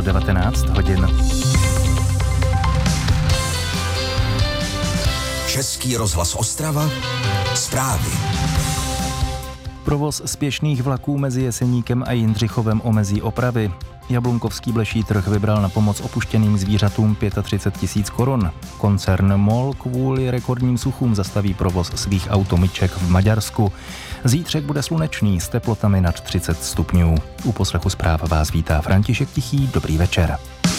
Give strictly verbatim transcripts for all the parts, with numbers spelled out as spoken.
devatenáct hodin. Český rozhlas Ostrava, zprávy. Provoz spěšných vlaků mezi Jeseníkem a Jindřichovem omezí opravy. Jablunkovský bleší trh vybral na pomoc opuštěným zvířatům třicet pět tisíc korun. Koncern MOL kvůli rekordním suchům zastaví provoz svých automyček v Maďarsku. Zítřek bude slunečný s teplotami nad třicet stupňů. U poslechu zpráv vás vítá František Tichý. Dobrý večer.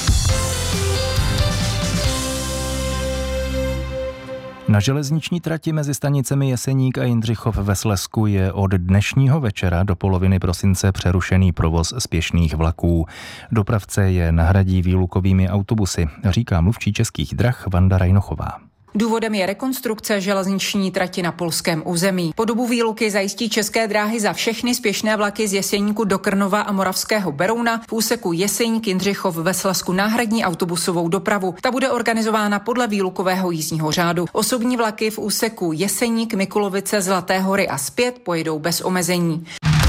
Na železniční trati mezi stanicemi Jeseník a Jindřichov ve Slezsku je od dnešního večera do poloviny prosince přerušený provoz spěšných vlaků. Dopravce je nahradí výlukovými autobusy, říká mluvčí Českých drah Vanda Rajnochová. Důvodem je rekonstrukce železniční trati na polském území. Po dobu výluky zajistí České dráhy za všechny spěšné vlaky z Jeseníku do Krnova a Moravského Berouna v úseku Jeseník Jindřichov ve Slezsku náhradní autobusovou dopravu. Ta bude organizována podle výlukového jízdního řádu. Osobní vlaky v úseku Jeseník, Mikulovice, Zlaté Hory a zpět pojedou bez omezení.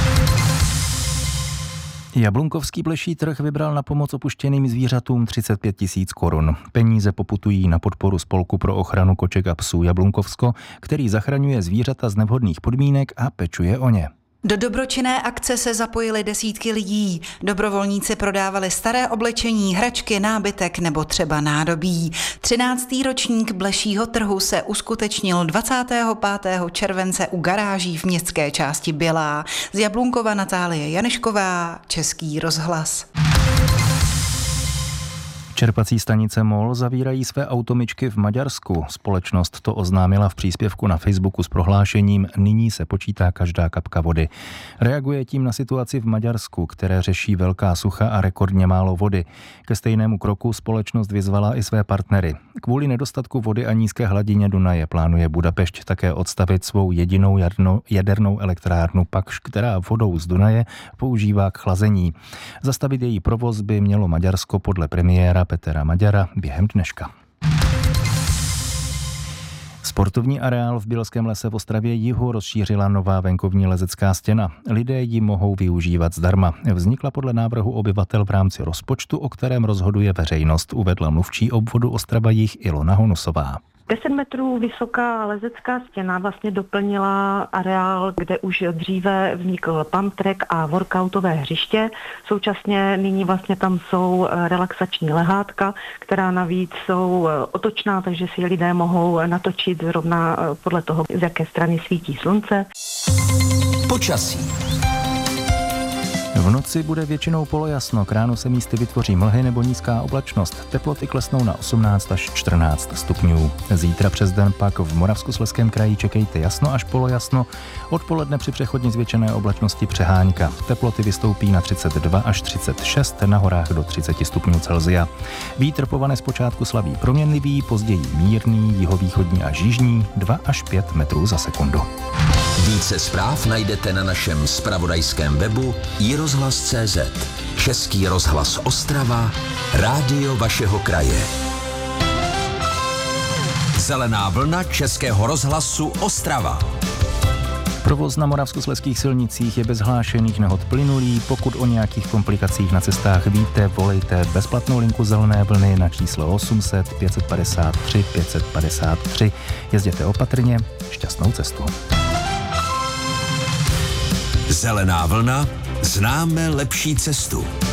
Jablunkovský bleší trh vybral na pomoc opuštěným zvířatům třicet pět tisíc korun. Peníze poputují na podporu Spolku pro ochranu koček a psů Jablunkovsko, který zachraňuje zvířata z nevhodných podmínek a pečuje o ně. Do dobročinné akce se zapojily desítky lidí. Dobrovolníci prodávali staré oblečení, hračky, nábytek nebo třeba nádobí. třináctý ročník blešího trhu se uskutečnil dvacátého pátého července u garáží v městské části Bělá. Z Jablunkova Natálie Janešková, Český rozhlas. Čerpací stanice MOL zavírají své automyčky v Maďarsku. Společnost to oznámila v příspěvku na Facebooku s prohlášením "Nyní se počítá každá kapka vody". Reaguje tím na situaci v Maďarsku, které řeší velká sucha a rekordně málo vody. Ke stejnému kroku společnost vyzvala i své partnery. Kvůli nedostatku vody a nízké hladině Dunaje plánuje Budapešť také odstavit svou jedinou jadernou elektrárnu Pakš, která vodou z Dunaje používá k chlazení. Zastavit její provoz by mělo Maďarsko podle premiéra Petra Maďara během dneška. Sportovní areál v Bílském lese v Ostravě jihu rozšířila nová venkovní lezecká stěna. Lidé ji mohou využívat zdarma. Vznikla podle návrhu obyvatel v rámci rozpočtu, o kterém rozhoduje veřejnost, uvedla mluvčí obvodu Ostrava jih Ilona Honusová. deset metrů vysoká lezecká stěna vlastně doplnila areál, kde už dříve vznikl pump track a workoutové hřiště. Současně nyní vlastně tam jsou relaxační lehátka, která navíc jsou otočná, takže si lidé mohou natočit zrovna podle toho, z jaké strany svítí slunce. Počasí. V noci bude většinou polojasno, k ránu se místy vytvoří mlhy nebo nízká oblačnost. Teploty klesnou na osmnáct až čtrnáct stupňů. Zítra přes den pak v Moravskoslezském kraji čekejte jasno až polojasno. Odpoledne při přechodně zvětšené oblačnosti přehánka. Teploty vystoupí na třicet dva až třicet šest, na horách do třicet stupňů Celsia. Vítr povane zpočátku slabý proměnlivý, později mírný, jihovýchodní až jižní, dva až pět metrů za sekundu. Více zpráv najdete na našem zpravodajském webu i rozhlas tečka cé zet. Český rozhlas Ostrava, rádio vašeho kraje. Zelená vlna Českého rozhlasu Ostrava. Provoz na moravskoslezských silnicích je bez hlášených nehod plynulý. Pokud o nějakých komplikacích na cestách víte, volejte bezplatnou linku Zelené vlny na číslo osm set pět padesát tři pět padesát tři. Jezděte opatrně, šťastnou cestu. Zelená vlna, známe lepší cestu.